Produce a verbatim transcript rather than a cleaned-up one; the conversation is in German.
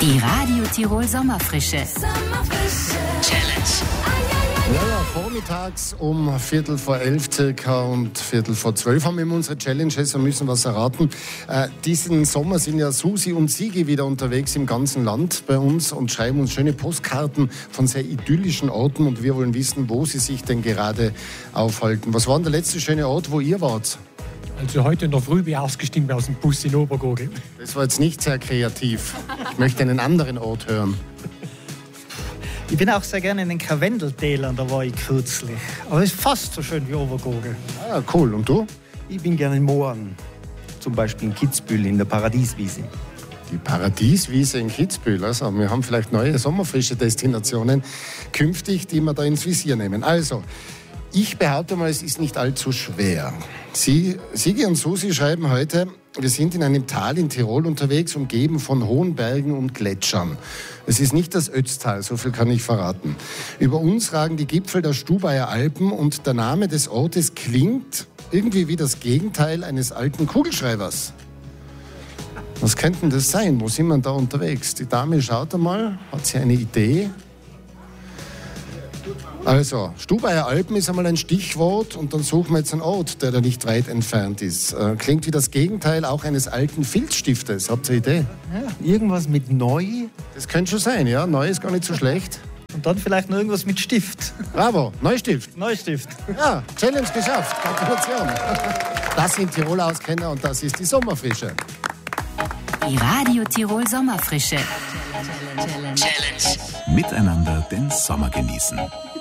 Die Radio Tirol Sommerfrische. Sommerfrische Challenge. Ja, ja, vormittags um Viertel vor elf circa und Viertel vor zwölf haben wir immer unsere Challenges und müssen was erraten. Äh, diesen Sommer sind ja Susi und Sigi wieder unterwegs im ganzen Land bei uns und schreiben uns schöne Postkarten von sehr idyllischen Orten und wir wollen wissen, wo sie sich denn gerade aufhalten. Was war denn der letzte schöne Ort, wo ihr wart? Also heute in der Früh bin ich ausgestiegen aus dem Bus in Obergurgel. Das war jetzt nicht sehr kreativ. Ich möchte einen anderen Ort hören. Ich bin auch sehr gerne in den Karwendeltälern, da war ich kürzlich. Aber es ist fast so schön wie Obergurgel. Ah, cool. Und du? Ich bin gerne in Mooren, zum Beispiel in Kitzbühel in der Paradieswiese. Die Paradieswiese in Kitzbühel. Also, wir haben vielleicht neue sommerfrische Destinationen künftig, die wir da ins Visier nehmen. Also, ich behaupte mal, es ist nicht allzu schwer. Sie, Sigi und Susi schreiben heute, wir sind in einem Tal in Tirol unterwegs, umgeben von hohen Bergen und Gletschern. Es ist nicht das Ötztal, so viel kann ich verraten. Über uns ragen die Gipfel der Stubaier Alpen und der Name des Ortes klingt irgendwie wie das Gegenteil eines alten Kugelschreibers. Was könnte denn das sein? Wo sind wir da unterwegs? Die Dame schaut einmal, hat sie eine Idee? Also, Stubaier Alpen ist einmal ein Stichwort und dann suchen wir jetzt einen Ort, der da nicht weit entfernt ist. Äh, klingt wie das Gegenteil auch eines alten Filzstiftes. Habt ihr eine Idee? Ja, irgendwas mit neu? Das könnte schon sein, ja. Neu ist gar nicht so schlecht. Und dann vielleicht noch irgendwas mit Stift. Bravo, Neustift. Neustift. Ja, Challenge geschafft. Gratulation. Das sind Tiroler Auskenner und das ist die Sommerfrische. Die Radio Tirol Sommerfrische. Challenge. Miteinander den Sommer genießen.